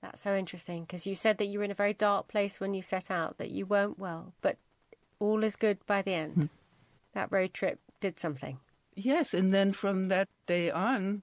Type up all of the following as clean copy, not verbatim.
That's so interesting, because you said that you were in a very dark place when you set out, that you weren't well, but all is good by the end. That road trip did something. Yes, and then from that day on,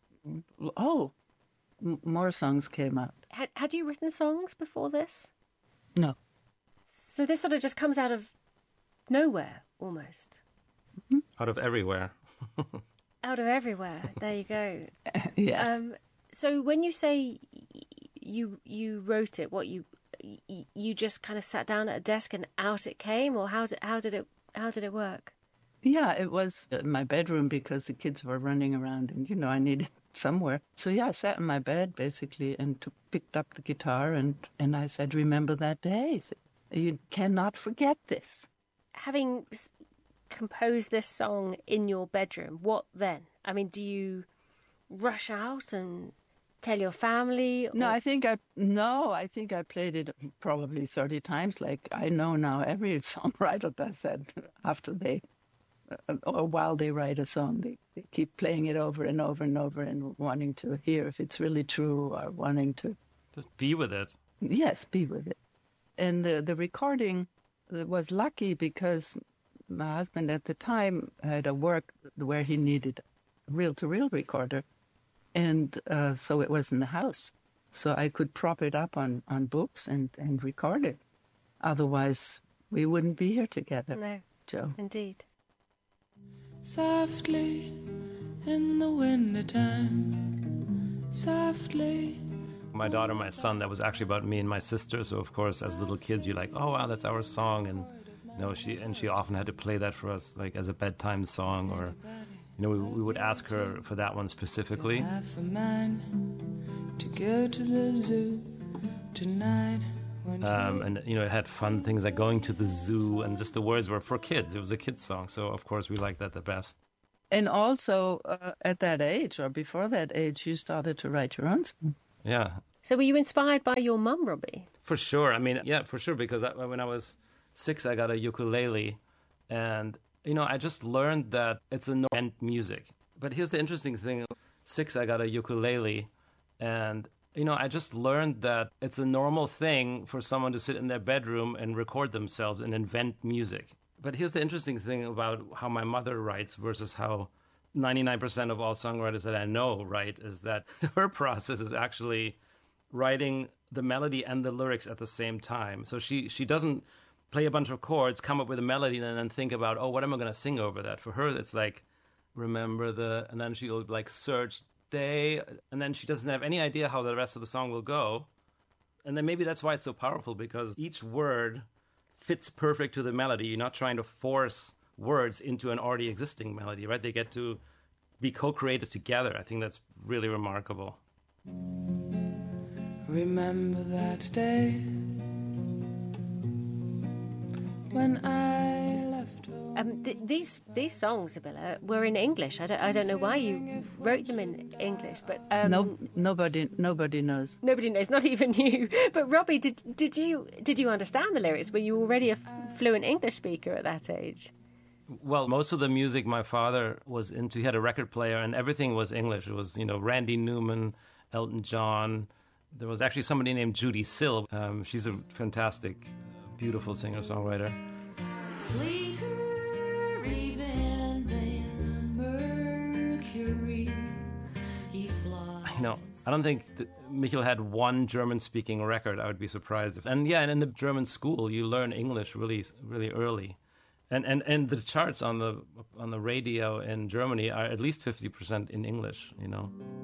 more songs came out. Had you written songs before this? No. So this sort of just comes out of nowhere, almost. Out of everywhere. Out of everywhere. There you go. Yes. So when you say you wrote it, what you just kind of sat down at a desk and out it came, or how did it work? Yeah, it was in my bedroom because the kids were running around and, I needed somewhere. So, I sat in my bed, basically, and picked up the guitar and I said, remember that day. You cannot forget this. Having composed this song in your bedroom, what then? I mean, do you rush out and tell your family? No, I think I played it probably 30 times. Like, I know now every songwriter does that after they... or while they write a song, they keep playing it over and over and over and wanting to hear if it's really true or wanting to... Just be with it. Yes, be with it. And the recording was lucky because my husband at the time had a work where he needed a reel-to-reel recorder. And so it was in the house. So I could prop it up on books and record it. Otherwise, we wouldn't be here together. No, Joe. Indeed. Softly in the wintertime, softly. My daughter, my son, that was actually about me and my sister. So, of course, as little kids, you're like, oh, wow, that's our song. And, she often had to play that for us, like as a bedtime song. Or, we would ask her for that one specifically. Half a mind to go to the zoo tonight. And it had fun things like going to the zoo, and just the words were for kids. It was a kid's song, so of course we liked that the best. And also, at that age, or before that age, you started to write your own song. Yeah. So were you inspired by your mum, Robbie? For sure. I mean, yeah, for sure, because when I was 6, I got a ukulele, and, I just learned that it's a meant music. But here's the interesting thing. 6, I got a ukulele, and... I just learned that it's a normal thing for someone to sit in their bedroom and record themselves and invent music. But here's the interesting thing about how my mother writes versus how 99% of all songwriters that I know write, is that her process is actually writing the melody and the lyrics at the same time. So she doesn't play a bunch of chords, come up with a melody, and then think about, what am I going to sing over that? For her, it's like, and then she'll like search day, and then she doesn't have any idea how the rest of the song will go. And then maybe that's why it's so powerful, because each word fits perfect to the melody. You're not trying to force words into an already existing melody, right? They get to be co-created together. I think that's really remarkable. Remember that day when I left home. These songs, Sibylla, were in English. I don't know why you wrote them in English, but nobody knows. Nobody knows, not even you. But Robbie, did you understand the lyrics? Were you already a fluent English speaker at that age? Well, most of the music my father was into, he had a record player, and everything was English. It was, Randy Newman, Elton John. There was actually somebody named Judy Sill. She's a fantastic, beautiful singer-songwriter. Fleeter even than Mercury, he flies. I don't think Michael had one German-speaking record. I would be surprised. And in the German school, you learn English really, really early. And the charts on the radio in Germany are at least 50% in English,